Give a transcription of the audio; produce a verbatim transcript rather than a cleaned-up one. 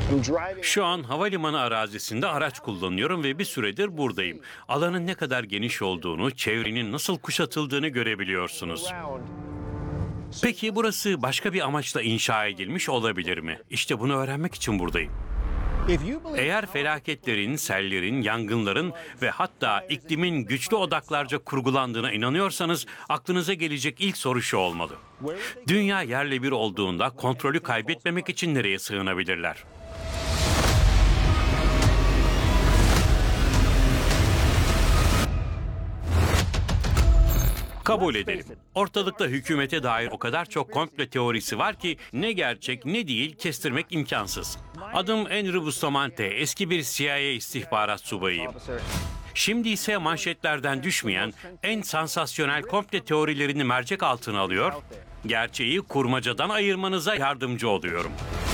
Şu an havalimanı arazisinde araç kullanıyorum ve bir süredir buradayım. Alanın ne kadar geniş olduğunu, çevrenin nasıl kuşatıldığını görebiliyorsunuz. Peki burası başka bir amaçla inşa edilmiş olabilir mi? İşte bunu öğrenmek için buradayım. Eğer felaketlerin, sellerin, yangınların ve hatta iklimin güçlü odaklarca kurgulandığına inanıyorsanız aklınıza gelecek ilk soru şu olmalı. Dünya yerle bir olduğunda kontrolü kaybetmemek için nereye sığınabilirler? Kabul edelim. Ortalıkta hükümete dair o kadar çok komplo teorisi var ki ne gerçek ne değil kestirmek imkansız. Adım Andrew Bustamante, eski bir C I A istihbarat subayıyım. Şimdi ise manşetlerden düşmeyen en sansasyonel komplo teorilerini mercek altına alıyor, gerçeği kurmacadan ayırmanıza yardımcı oluyorum.